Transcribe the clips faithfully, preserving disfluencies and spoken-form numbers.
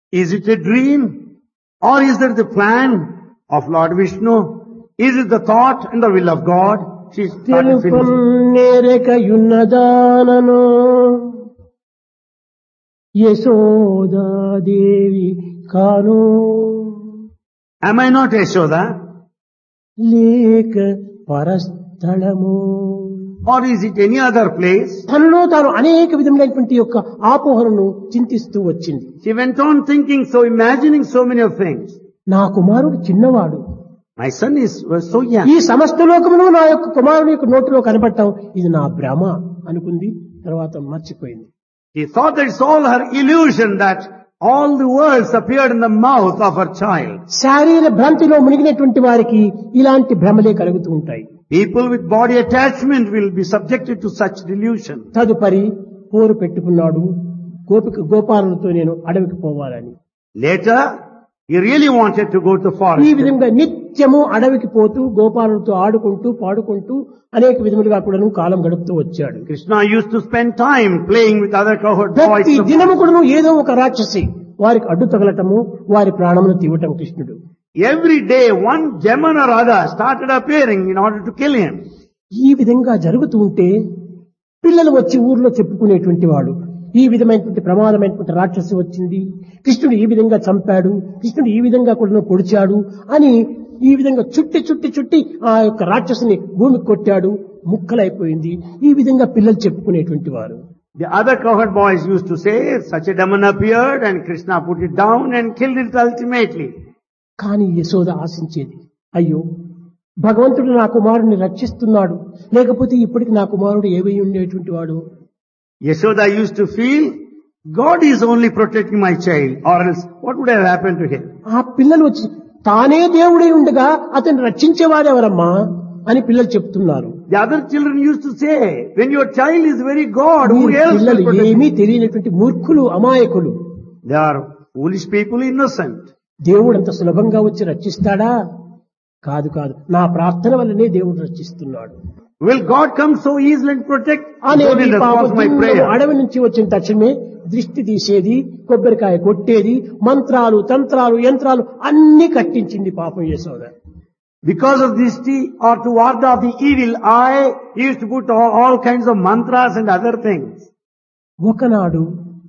Is it a dream? Or is it the plan of Lord Vishnu? Is it the thought and the will of God? She started finishing. నేరేకయున్నదానను Yashoda Devi కాను Am I not Yashoda? లేక పరస్థలము. Or is it any other place? తనలో తాను అనేక విధములైనటువంటి యొక్క ఆపోహలను చింతిస్తూ వచ్చింది. She went on thinking, so imagining so many of things. నా కుమారుడు చిన్నవాడు, My son is was so young. ఈ సమస్త లోకమును నా యొక్క కుమారుని యొక్క నోటిలో కనపడటం ఇది నా భ్రమ అనుకుంది. తర్వాత మర్చిపోయింది. She thought that it's all her illusion, that all the worlds appeared in the mouth of her child. శారీర భ్రాంతిలో మునిగినటువంటి వారికి ఇలాంటి భ్రమలే కలుగుతూ ఉంటాయి. People with body attachment will be subjected to such delusion. తదుపరి పోరు పెట్టుకున్నాడు, గోపిక గోపాలులతో నేను అడవికి పోవాలని. Later, he really wanted to go to the ఈ forest. విధంగా నిత్యము అడవికి పోతూ గోపాలులతో ఆడుకుంటూ పాడుకుంటూ అనేక విధములుగా కూడాను కాలం గడుపుతూ వచ్చాడు. Krishna used to spend time playing with other cowherd boys. ప్రతి దినము కూడాను ఏదో ఒక రాక్షసి వారికి అడ్డు తగలటము, వారి ప్రాణమును తీవటం కృష్ణుడు. Every day, one demon or other started appearing in order to kill him. ఈ విధంగా జరుగుతూ ఉంటే పిల్లలు వచ్చి ఊర్లో చెప్పుకునేటువంటి వాడు, ఈ విధమైనటువంటి ప్రమాదమైనటువంటి రాక్షసి వచ్చింది, కృష్ణుడు ఈ విధంగా చంపాడు, కృష్ణుడు ఈ విధంగా కూడా పొడిచాడు అని ఈ విధంగా చుట్టి చుట్టి చుట్టి ఆ యొక్క రాక్షసుని భూమికి కొట్టాడు, ముక్కలైపోయింది. ఈ విధంగా పిల్లలు చెప్పుకునేటువంటి వారు. The other cowherd boys used to say, such a demon appeared and Krishna put it down and killed it ultimately. కానీ యశోద ఆశించేది, అయ్యో భగవంతుడు నా కుమారుడిని రక్షిస్తున్నాడు, లేకపోతే ఇప్పటికి నా కుమారుడు ఏవై ఉండేటువంటి వాడు. Yashoda used to feel, God is only protecting my child, or else what would have happened to him? ఆ పిల్లలు వచ్చి తానే దేవుడై ఉండగా అతన్ని రక్షించేవాడెవరమ్మా అని పిల్లలు చెప్తున్నారు. The other children used to say, when your child is very God, who ఈ else will పిల్లలు protect ఏమీ him? తెలియనటువంటి మూర్ఖులు, అమాయకులు. They are foolish people, innocent. దేవుడు అంత సులభంగా వచ్చి రక్షిస్తాడా? కాదు కాదు, నా ప్రార్థన వల్లనే దేవుడు రక్షిస్తున్నాడు Will God come so easily and protect? అనేది Only the పాప cause of my దిన్నెలు prayer. అడవి నుంచి వచ్చిన తక్షణమే దృష్టి తీసేది, కొబ్బరికాయ కొట్టేది, మంత్రాలు తంత్రాలు యంత్రాలు అన్ని కట్టించింది పాపం Yashoda. Because of this tea, or to ward off the evil eye, he used to put all, all kinds of mantras and other things. ఒకనాడు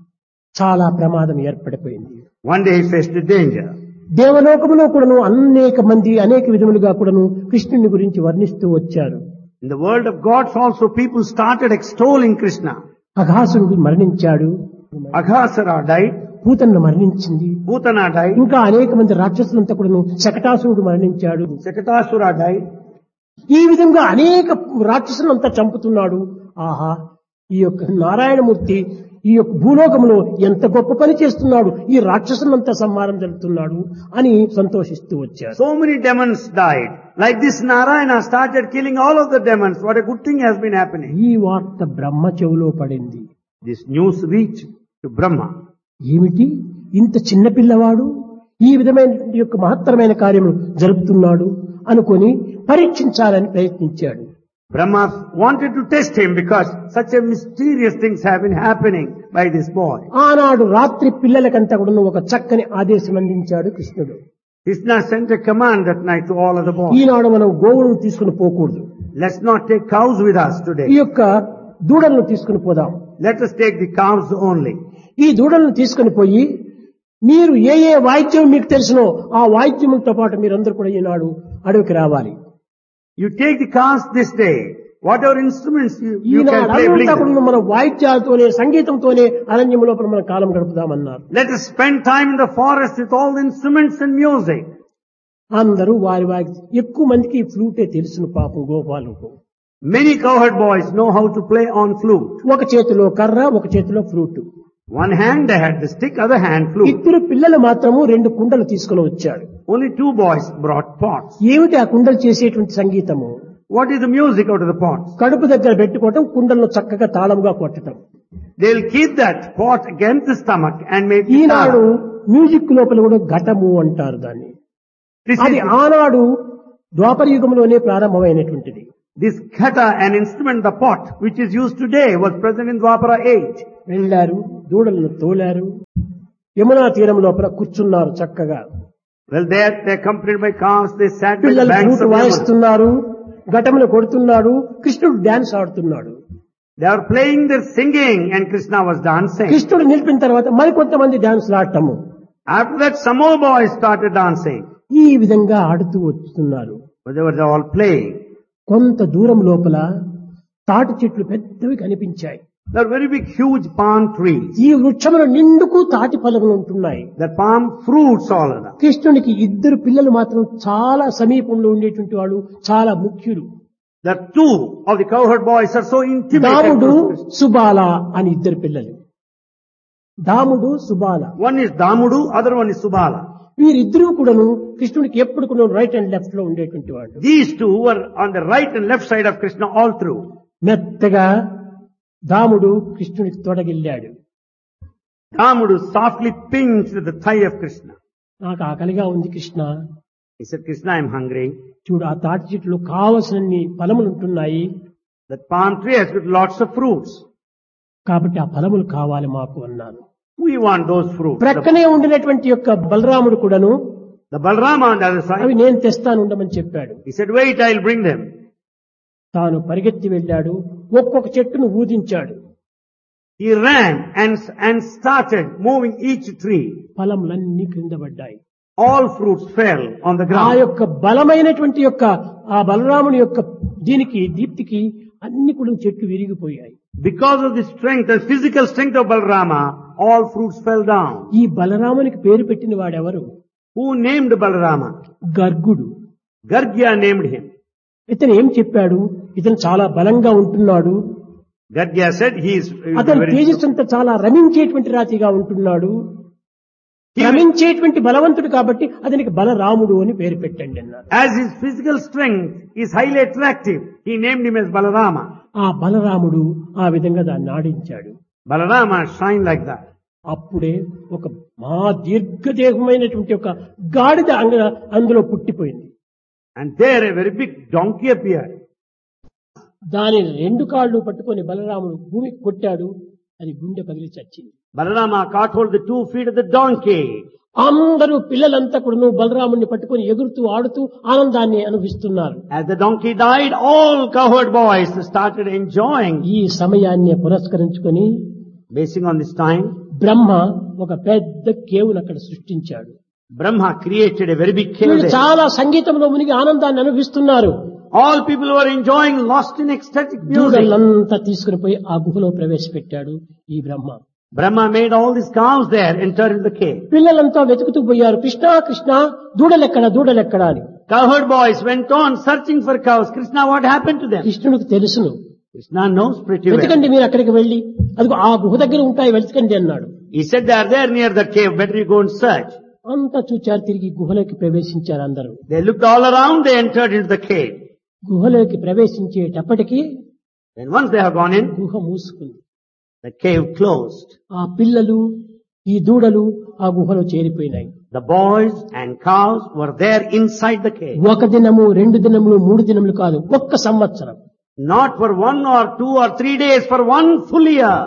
చాలా ప్రమాదం ఏర్పడిపోయింది. One day he faced a danger. దేవలోకములో కూడాను అనేక మంది అనేక విధములుగా కూడాను కృష్ణుని గురించి వర్ణిస్తూ వచ్చారు. In the world of gods also, people started extolling Krishna. అఘాసురుడు మరణించాడు, Aghasara died, పూతన్న మరణించింది, Putana died, ఇంకా అనేక మంది రాక్షసులంతా కూడాను, శకటాసురుడు మరణించాడు. Sakatasura died. ఈ విధంగా అనేక రాక్షసులంతా చంపుతున్నాడు. ఆహా, ఈ యొక్క నారాయణమూర్తి ఈ యొక్క భూలోకంలో ఎంత గొప్ప పని చేస్తున్నాడు, ఈ రాక్షసులంతా సంహారం జరుగుతున్నాడు అని సంతోషిస్తూ వచ్చారు. So many demons died. Like this, Narayana started killing all of the demons. What a good thing has been happening. ఈ వార్త బ్రహ్మ చెవిలో పడింది. This news reached to Brahma. ఏమిటి ఇంత చిన్న పిల్లవాడు ఈ విధమైన యొక్క మహత్తరమైన కార్యము జరుపుతున్నాడు అనుకొని పరీక్షించాలని ప్రయత్నించాడు. Brahma wanted to test him because such a mysterious things have been happening by this boy. ఆనాడు రాత్రి పిల్లలకంతా కూడా ఒక చక్కని ఆదేశం అందించాడు కృష్ణుడు. Krishna sent a command that night to all of the boys. ఈనాడు మనం గోవులను తీసుకుని పోకూడదు, Let's not take cows with us ఈ today. యొక్క దూడలను తీసుకుని పోదాం. Let us take the calves only. ఈ దూడలను తీసుకుని పోయి మీరు ఏ ఏ వాయిద్యం మీకు తెలిసినో ఆ వాయిద్యములతో పాటు మీరందరూ కూడా ఈనాడు అడవికి రావాలి. You take the calves this day. Whatever instruments you, you can Eenadu play, bring అంతా them. కూడా మన వాయిద్యాలతోనే సంగీతంతోనే అరణ్యం లోపల మనం కాలం గడుపుదామన్నారు. Let us spend time in the forest with all the instruments and music. అందరూ వారి వారి ఎక్కువ మందికి ఫ్లూటే తెలుసును పాపం గోపాలకు. Many cowherd boys know how to play on flute. ఒక చేతిలో కర్ర, ఒక చేతిలో flute. One hand they had the stick, other hand flute. ఇద్దరు పిల్లలు మాత్రము రెండు కుండలు తీసుకుని వచ్చాడు. Only two boys brought pots. ఏమిటి ఆ కుండలు చేసేటువంటి సంగీతము? What is the music out of the pots? కడుపు దగ్గర పెట్టుకోవటం, కుండలను చక్కగా తాళంగా కొట్టడం. They'll keep that pot against the stomach and make it Eenadu sound. Music లోపల కూడా ఘటము అంటారు దాన్ని. This అది is ఆనాడు ద్వాపర యుగంలోనే ప్రారంభమైనటువంటిది. This khata, an instrument, the pot, which is used today, was present in Dwapara age. వెళ్ళారు, దూడలను తోలారు, యమునా తీరం లోపల కూర్చున్నారు చక్కగా. Well, they are they accompanied by cows. They sat by the పిల్లలు banks ఫ్లూట్ of Yamuna. వాయిస్తున్నారు, ఘటములు కొడుతున్నాడు, కృష్ణుడు డాన్స్ ఆడుతున్నాడు. They are playing, they're singing, and Krishna was dancing. కృష్ణుడు నిలిపిన తర్వాత మరికొంతమంది dance ఆడటము. After that, some more boys started dancing. ఈ విధంగా ఆడుతూ వస్తున్నారు. But they were all playing. కొంత దూరం లోపల తాటి చెట్లు పెద్దవి కనిపించాయి. There are very big, huge palm trees. ఈ వృక్షముల నిండుకు తాటి ఫలములు ఉంటున్నాయి. The palm fruits all around. కృష్ణునికి ఇద్దరు పిల్లలు మాత్రం చాలా సమీపంలో ఉండేటువంటి వాళ్ళు, చాలా ముఖ్యులు. The two of the cowherd boys are so intimate. దాముడు, Subala అని ఇద్దరు పిల్లలు. దాముడు, Subala. One is Damudu, other one is Subala. వీరిద్దరూ కూడాను కృష్ణునికి ఎప్పుడు కూడా రైట్ అండ్ లెఫ్ట్ లో ఉండేటువంటి వాళ్ళు. These two were on the right and left side of Krishna all through. మెత్తగా దాముడు కృష్ణునికి తొడగిల్లాడు. Damudu softly pinched the thigh of Krishna. నాకు ఆకలిగా ఉంది Krishna. He said, Krishna, I am hungry. చూడు, ఆ తాటి చెట్లు కావలసినన్ని ఫలములు ఉంటున్నాయి. That palm tree has got lots of fruits. కాబట్టి ఆ ఫలములు కావాలి మాకు అన్నాను. We want those fruits. ప్రక్కనే ఉండినటువంటి యొక్క బలరాముడు కూడాను The Balrama on the other అవి side, నేను తెస్తాను ఉండమని చెప్పాడు. he said, wait, I'll bring them. తాను పరిగెత్తి వెళ్ళాడు, ఒక్కొక్క చెట్టును ఊదించాడు. He ran and, and started moving each tree. ఫలములన్నీ క్రింద పడ్డాయి. All fruits fell on the ఆ ground. యొక్క బలమైనటువంటి యొక్క ఆ బలరాముని యొక్క దీనికి దీప్తికి అన్ని కూడా చెట్లు విరిగిపోయాయి. Because of the strength and physical strength of Balrama, all fruits fell down. ఈ బలరామునికి పేరు పెట్టిన వాడెవరు? Who named Balrama? గర్గుడు. Gargya named him. ఇతను ఏం చెప్పాడు? ఇతను చాలా బలంగా ఉంటున్నాడు, Gargya said he is he is అతని very తేజస్సు అంతా చాలా రమించేటువంటి రాతిగా ఉంటున్నాడు, రమించేటువంటి బలవంతుడు కాబట్టి అతనికి బలరాముడు అని పేరు పెట్టండి అన్నారు. As his physical strength is highly attractive, he named him as Balarama. ఆ బలరాముడు ఆ విధంగా దాన్ని ఆడించాడు. Balarama shined like that. అప్పుడే ఒక మహా దీర్ఘదేహమైనటువంటి ఒక గాడిద అంగ- అందులో పుట్టిపోయింది. And there a very big donkey appeared. దాని రెండు కాళ్ళు పట్టుకొని బలరాముడు భూమికి కొట్టాడు, అది గుండె పగిలి చచ్చింది. Balarama caught hold of the two feet of the donkey. అందరూ పిల్లలంతా కూడా బలరాముడిని పట్టుకొని ఎగురుతూ ఆడుతూ ఆనందాన్ని అనుభవిస్తున్నారు. As the donkey died, all cowherd boys started enjoying. ఈ సమయాన్ని పురస్కరించుకొని Basing on this time, బ్రహ్మ ఒక పెద్ద కేవును అక్కడ సృష్టించాడు. Brahma created a very big cave వీళ్ళు there. చాలా సంగీతంలో మునిగి ఆనందాన్ని అనుభవిస్తున్నారు. All people were enjoying, lost in ecstatic music. దూడలంతా తీసుకుని పోయి ఆ గుహలో ప్రవేశపెట్టాడు ఈ బ్రహ్మ. Brahma made all these cows there enter in the cave. పిల్లలంతా వెతుకుతూ పోయారు, కృష్ణ కృష్ణ దూడలెక్కడ దూడలెక్కడ అని. Cowherd boys went on searching for cows. Krishna, what happened to them? కృష్ణుడికి తెలుసును. Krishna knows pretty well. వెతకండి మీరు అక్కడికి వెళ్లి, అదిగో ఆ గుహ దగ్గర ఉంటాయి వెతకండి అన్నాడు. He said they are there near the cave. Better you go and search. అంతా చూచారు, తిరిగి గుహలోకి ప్రవేశించారు అందరూ. They looked all around. They entered into the cave. గుహలోకి ప్రవేశించేటప్పటికి Then once they have gone in, గుహ మూసుకుంది. the cave closed. ఆ పిల్లలు ఈ దూడలు ఆ గుహలో చేరిపోయినాయి. The boys and cows were there inside the cave. ఒక దినము, రెండు దినములు, మూడు దినములు కాదు, ఒక్క సంవత్సరం. Not for one or two or three days, for one full year.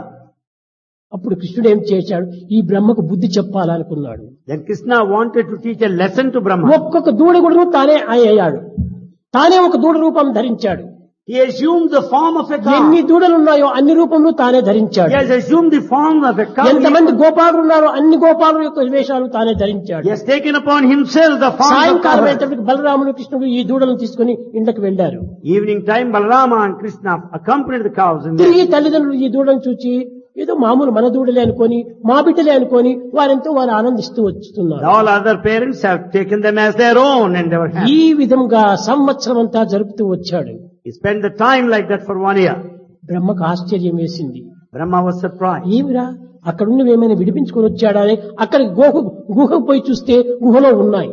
అప్పుడు కృష్ణుడు ఏం చేశాడు? ఈ బ్రహ్మకు బుద్ధి చెప్పాలనుకున్నాడు. Then Krishna wanted to teach a lesson to Brahma. ఒక్కొక్క దూడ కూడా తానే అయ్యాడు, తానే ఒక దూడ రూపం ధరించాడు. He assumed the form of a cow. ఎన్ని దూడలు ఉన్నాయో అన్ని రూపంలో తానే ధరించాడు. He has assumed the form of a cow. ఎంతమంది గోపాలులు ఉన్నారో అన్ని గోపాలుల యొక్క వేషాలు తానే ధరించాడు. He has taken upon himself the form of సాయంకాలం cow. అయ్యేటప్పటికి బలరాముడు కృష్ణుడు ఈ దూడలను తీసుకుని ఇంట్లోకి వెళ్లారు. Evening time, Balarama and Krishna accompanied the cows in తిరిగి there. తల్లిదండ్రులు ఈ దూడను చూచి ఏదో మామూలు మన దూడలే అనుకొని, మా బిడ్డలే అనుకొని వారెంతో వారు ఆనందిస్తూ వస్తున్నారు. All other parents have taken them as their own and they were happy. ఈ విధంగా సంవత్సరం అంతా జరుపుతూ వచ్చాడు. He spent the time like that for one year. బ్రహ్మకు ఆశ్చర్యం వేసింది. Brahma was surprised. ఏమిరా అక్కడున్న ఏమైనా విడిపించుకొని వచ్చాడా అని అక్కడ గుహ గుహకు పోయి చూస్తే గుహలో ఉన్నాయి.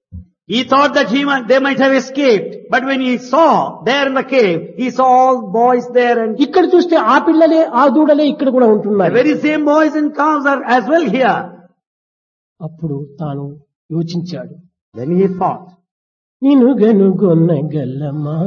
He thought that he might, they might have escaped. But when he saw there in the cave, he saw all boys there and ఇక్కడ చూస్తే ఆ పిల్లలే ఆ దూడలే ఇక్కడ కూడా the ఉంటున్నారు. very same boys and cows are as well here. అప్పుడు తాను యోచించాడు. Then he thought, నేను గనుగొన్న గల్లమా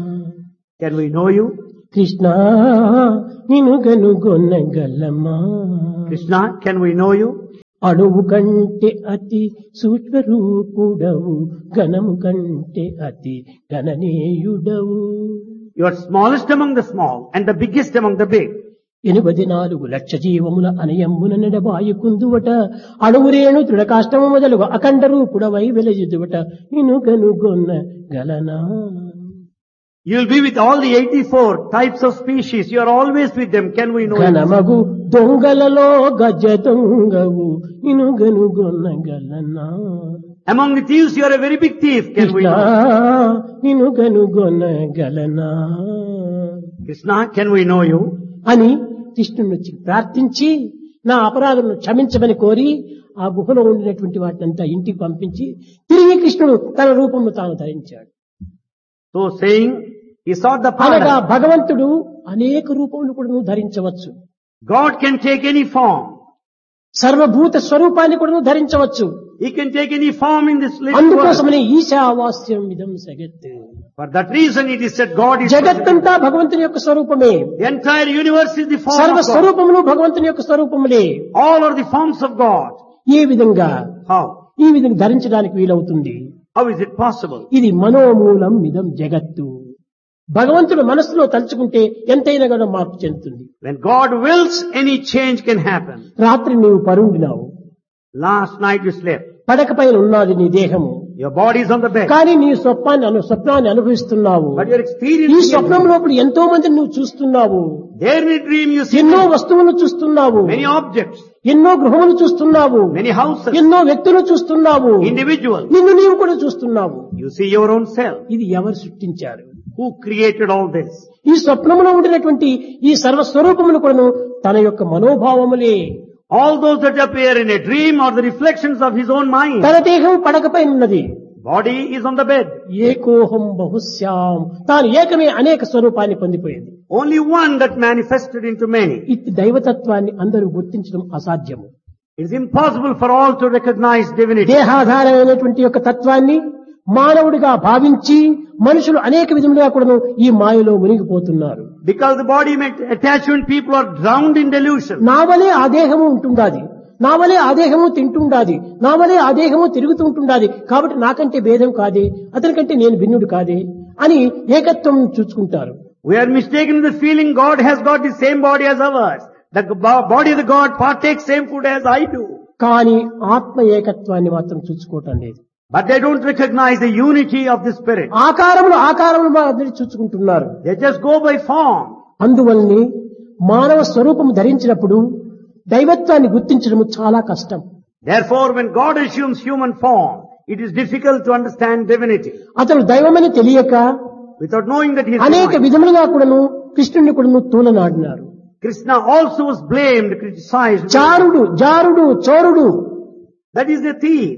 can we know you? Krishna, నేను గనుగొన్న గల్లమా Krishna, can we know you? అణువు కంటే అతి సూక్ష్మరూపుడవు, ఘనము కంటే అతి గణనీయుడవు. You are smallest among the small and the biggest among the big. ఎనిమిది నాలుగు లక్ష జీవముల అనయమ్మున నడబాయి కుందువట, అణువురేణు దృఢకాష్టము మొదలుగు అఖండ రూపుడవై వెలయుదువట, నిన్ను కనుగొన్న గలనా. You will be with all the eighty-four types of species. You are always with them. Can we know? ఘనమగు దొంగలలో గజ దొంగవు, నిన్ను కనుగొన్న గలనా. Among the thieves, you are a very big thief. Can we Krishna know? నిన్ను కనుగొన్న గలనా Krishna, can we know you? అని కృష్ణుని వచ్చి ప్రార్థించి నా అపరాధములను క్షమించమని కోరి ఆ గుహలో ఉండినటువంటి వాటినంతా ఇంటికి పంపించి తిరిగి కృష్ణుడు తన రూపమును తాను ధరించాడు. So saying, he sought the అనగా pardon. భగవంతుడు అనేక రూపములు కూడా నువ్వు ధరించవచ్చు, God can take any form. సర్వభూత స్వరూపాన్ని కూడా నువ్వు ధరించవచ్చు. He can take any form in this little world. అందుకోసమనే ఈశావాస్యం విధం జగత్. For that reason it is said God is జగత్తంతా భగవంతుని యొక్క స్వరూపమే, the entire universe is the form సర్వ of God. స్వరూపములు భగవంతుని యొక్క స్వరూపములే. All are the forms of God. ఏ విధంగా How? ఈ విధంగా ధరించడానికి వీలవుతుంది? How is it possible? ఇది మనోమూలం ఇదం జగత్తు. భగవంతుడు మనస్సులో తలుచుకుంటే ఎంతైనా కూడా మార్పు చెందుతుంది. When God wills, any change can happen. రాత్రి నీవు పరుండినావు, Last night you slept. పడక పైన ఉన్నది నీ దేహము, Your body is on the bed. కానీ నీ స్వప్నాన్ని అను స్వప్నాన్ని అనుభవిస్తున్నావు. But you're ఈ experiencing స్వప్నం it. లోపల ఎంతో మందిని నువ్వు చూస్తున్నావు, There in a dream you see ఎన్నో వస్తువులు చూస్తున్నావు, many objects, ఎన్నో గృహములు చూస్తున్నావు, many houses, ఎన్నో వ్యక్తులు చూస్తున్నావు, individuals. నిన్ను నీవు కూడా చూస్తున్నావు. You see your own self. ఇది ఎవరు సృష్టించారు? Who created all this? ఈ స్వప్నములో ఉండినటువంటి ఈ సర్వస్వరూపములు కూడాను తన యొక్క మనోభావములే. All those that appear in a dream are the reflections of his own mind. తన దేహం పడకపై ఉన్నది, Body is on the bed. ఏకోహం బహుశ్యాం, తాను ఏకమే అనేక స్వరూపాన్ని పొందిపోయింది. Only one that manifested into many. ఇది దైవతత్వాన్ని అందరూ గుర్తించడం అసాధ్యము. It is impossible for all to recognize divinity. దేహాధారమైనటువంటి యొక్క తత్వాన్ని మానవుడిగా భావించి మనుషులు అనేక విధములుగా కూడా ఈ మాయలో మునిగిపోతున్నారు. Because the body attachment, people are drowned in delusion. నా వలే ఆ దేహము ఉంటుండాది, నా వలే ఆ దేహము తింటుండాది, నా వలే ఆ దేహము తిరుగుతూ ఉంటుండాది, కాబట్టి నాకంటే భేదం కాదే, అతనికంటే నేను భిన్నుడు కాదే అని ఏకత్వం చూసుకుంటారు. We are mistaken in the feeling God has got the same body as ours. The bo- body of the God partakes same food as I do. కానీ ఆత్మ ఏకత్వాన్ని మాత్రం చూసుకోవటం లేదు. But they don't recognize the unity of the spirit. ఆకారములు ఆకారములు మాదిరి చూసుకుంటున్నారు. They just go by form. అందువల్లనే మానవ స్వరూపం ధరించినప్పుడు దైవత్వాన్ని గుర్తించడం చాలా కష్టం. Therefore, when God assumes human form, it is difficult to understand divinity. అతను దైవమని తెలియక Without knowing that he is అనేక divine. విధములుగా కూడాను కృష్ణుని కూడాను తూలనాడినారు. Krishna also was blamed, criticized. చారుడు, జారుడు, చోరుడు, That is the thief.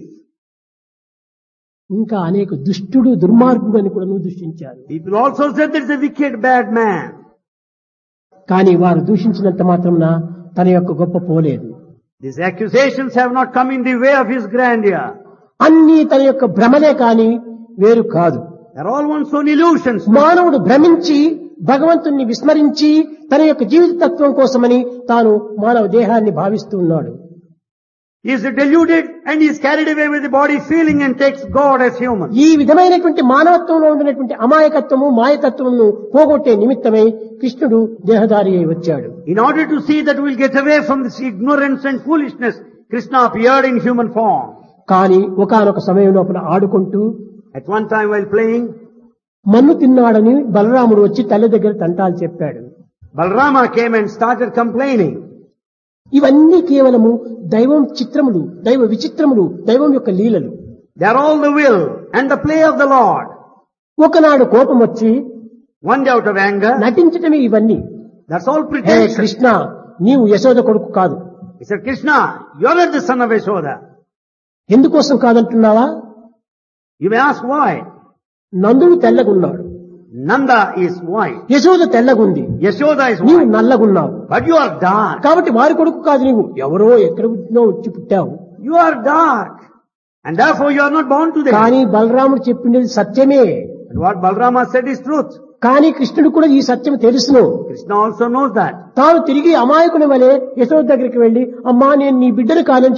ఇంకా అనేక దుష్టుడు, దుర్మార్గుడు అని కూడాను దూషించారు. People also said that is a wicked, bad man. కానీ వారు దూషించినంత మాత్రమున తన యొక్క గొప్ప పోలేదు. These accusations have not come in the way of his grandeur. అన్నీ తన యొక్క భ్రమలే కాని వేరు కాదు. They're all one's own illusions. మానవుడు భ్రమించి భగవంతుణ్ణి విస్మరించి తన యొక్క జీవిత తత్వం కోసమని తాను మానవ దేహాన్ని భావిస్తూ ఉన్నాడు. He is deluded and he is carried away with the body feeling and takes God as human. ఈ విధమైనటువంటి మానవత్వంలో ఉండినటువంటి అమాయకత్వము మాయతత్వమును పోగొట్టే నిమిత్తమై కృష్ణుడు దేహధారి అయి వచ్చాడు. In order to see that we'll get away from this ignorance and foolishness, Krishna appeared in human form. కానీ ఒకానొక సమయం లోపల ఆడుకుంటూ At one time while playing, మన్ను తిన్నాడని బలరాముడు వచ్చి తల్లి దగ్గర తంటాలు చెప్పాడు. Balarama came and started complaining. ఇవన్నీ కేవలము దైవం చిత్రములు, దైవ విచిత్రములు, దైవం యొక్క లీలలు. They are all the will and the play of the Lord. ఒకనాడు కోపం వచ్చి One day out of anger, నటించటమే ఇవన్నీ. that's all hey pretension. Krishna, నీవు యశోద కొడుకు కాదు. He said, Krishna, you're not the son of Yashoda. ఎందుకోసం కాదంటున్నావా? You may ask why. నందుడు తెల్లగున్నాడు, Nanda is white. Yashoda తెల్లగుంది, Yashoda is నీవు white. నల్లగున్నావు. But you are dark. కాబట్టి వారి కొడుకు కాదు, నీవు ఎవరో ఎక్కడ పుట్టినో వచ్చి పుట్టావు. You are dark. And therefore you are not born to them. కానీ బలరాముడు చెప్పింది సత్యమే. And what Balarama said is truth. కానీ కృష్ణుడు కూడా ఈ సత్యం తెలుసును. Krishna also knows that. తాను తిరిగి అమాయకుని వలె యశోద దగ్గరికి వెళ్లి, అమ్మా నేను నీ బిడ్డను కాదని చెప్పని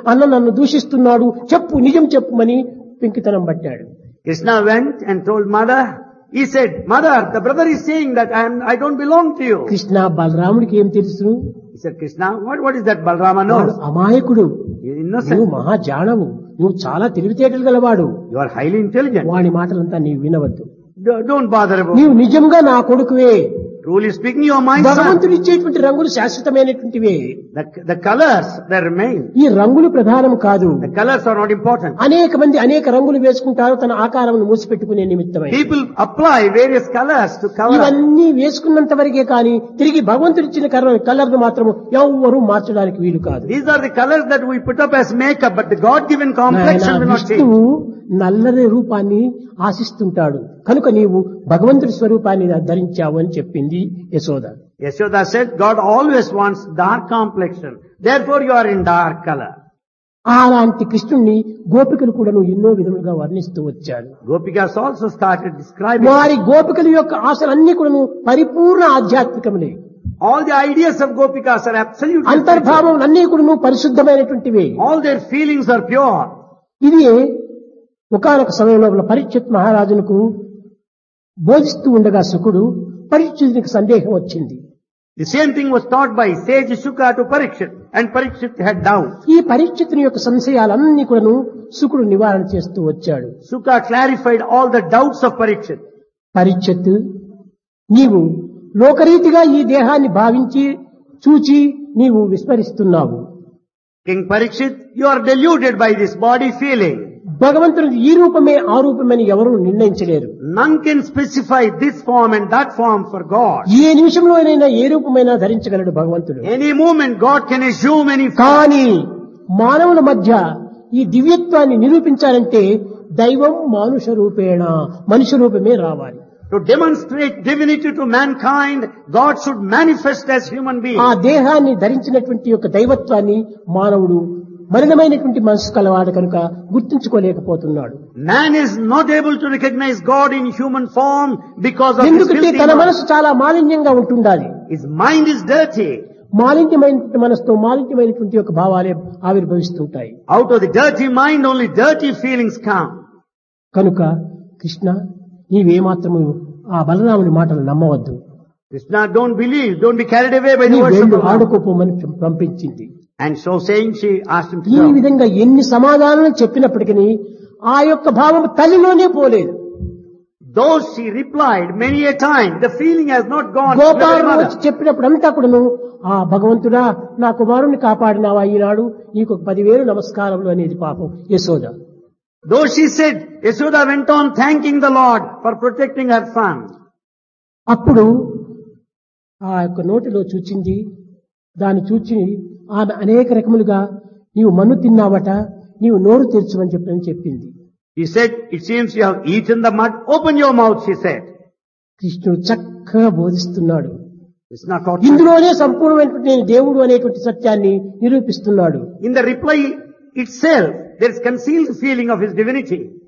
అన్న నన్ను దూషిస్తున్నాడు, చెప్పు నిజం చెప్పుమని పెంకితనం పట్టాడు. Krishna went and told mother, he said, mother, the brother is saying that I am, I don't belong to you. Krishna బలరాముడికి ఏం తెలుసు? He said, Krishna, what, what is that Balrama వాడు knows? అమాయకుడు, He is నువ్వు innocent. మహా జానవు, నువ్వు చాలా తెలివితేటలు గలవాడు, You are highly intelligent. వాడి మాటలంతా నీవు వినవద్దు. Do- Don't bother about నీవు it. నిజంగా నా కొడుకువే, Truly speaking, you are my son. భగవంతుడు ఇచ్చేటువంటి రంగులు శాశ్వతమైనటువంటివే, The, the colors, they remain. ఈ రంగులు ప్రధానం కాదు. The colors are not important. అనేక మంది అనేక రంగులు వేసుకుంటారు తన ఆకారమును మూసిపెట్టుకునే నిమిత్తమై. People apply various colors to cover up. ఇవన్నీ వేసుకున్నంత వరకే కానీ తిరిగి భగవంతుడు ఇచ్చిన కలర్ ను మాత్రం ఎవ్వరూ మార్చడానికి వీలు కాదు. These are the colors that we put up as makeup, but the God-given complexion నాయనా, will not change. విష్ణువు నల్లని రూపాన్ని ఆశిస్తుంటాడు కనుక నీవు భగవంతుడి స్వరూపాన్ని ధరించావు అని చెప్పింది Yashoda. Yashoda said, God always wants dark complexion. Therefore you are in dark color. అలాంటి కృష్ణుణ్ణి గోపికలు కూడా ఎన్నో విధములుగా వర్ణిస్తూ వచ్చారు. Gopikas also started describing. వారి గోపికల యొక్క ఆశలన్నీ కూడా పరిపూర్ణ ఆధ్యాత్మికములే. All the ideas of Gopikas are absolutely spiritual. అంతర్భావం అన్నీ కూడా పరిశుద్ధమైనటువంటివి. All their feelings are pure. ఇది ఒకానొక సమయంలో పరీక్షిత్ మహారాజునకు బోధిస్తూ ఉండగా శుకుడు పరీక్షితునికి సందేహం వచ్చింది. The same thing was taught by sage Shuka to Parikshit, and Parikshit had doubts. ఈ పరీక్షితుని యొక్క సంశయాలన్నీ కూడాను శుకుడు నివారణ చేస్తూ వచ్చాడు. Shuka clarified all the doubts of Parikshit. Parikshit, నీవు లోకరీతిగా ఈ దేహాన్ని భావించి చూచి నీవు విస్మరిస్తున్నావు. King Parikshit, you are deluded by this body feeling. భగవంతుడు ఈ రూపమే ఆ రూపమని ఎవరూ నిర్ణయించలేరు. None can specify this form and that form for God. ఏ నిమిషంలోనైనా ఏ రూపమైనా ధరించగలడు భగవంతుడు. Any moment God can assume any form. కానీ మానవుల మధ్య ఈ దివ్యత్వాన్ని నిరూపించాలంటే దైవం మానుష రూపేణ మనుష్య రూపమే రావాలి. To demonstrate divinity to mankind, God should manifest as human being. ఆ దేహాన్ని ధరించినటువంటి యొక్క దైవత్వాన్ని మానవుడు మలినమైనటువంటి మనసు కలవాడు కనుక గుర్తించుకోలేకపోతున్నాడు. Man is not able to recognize God in human form because of his ఎందుకంటే filthy తన mind. మనసు చాలా మాలిన్యంగా ఉంటుండాలి. His mind is dirty. మాలిన్యమైనటువంటి మనసుతో మాలిన్యమైనటువంటి యొక్క భావాలే ఆవిర్భవిస్తుంటాయి. Out of the dirty mind, only dirty feelings come. కనుక కృష్ణ, నీవేమాత్రము ఆ బలరాముని మాటలు నమ్మవద్దు. Krishna, don't believe, don't be carried away by నీ the words of వెళ్ళు God. ఆడుకోపోమని పంపించింది. And so saying, she asked him to ఈ go. విధంగా ఎన్ని సమాధానాలు చెప్పినప్పటికీ ఆ యొక్క భావం తల్లిలోనే పోలేదు. Though she replied many a time, the feeling has not gone to the గోపాలను mother. వచ్చి చెప్పినప్పుడంతా కూడాను, ఆ భగవంతుడా నా కుమారుణ్ణి కాపాడినావా ఈనాడు, నీకు ఒక పదివేలు నమస్కారములు అనేది పాపం Yashoda. Though she said, Yashoda went on thanking the Lord for protecting her son. అప్పుడు ఆ యొక్క నోటిలో చూచింది, దాన్ని చూచి ఆమె అనేక రకములుగా నీవు మన్ను తిన్నావట, నీవు నోరు తెరచమని చెప్పని చెప్పింది. He said, it seems you have eaten the mud, open your mouth, she said. కృష్ణుడు చక్కగా బోధిస్తున్నాడు. It's not taught. ఇందులోనే సంపూర్ణమైనటువంటి నేను దేవుడు అనేటువంటి సత్యాన్ని నిరూపిస్తున్నాడు. In the reply itself, there is concealed feeling of his divinity.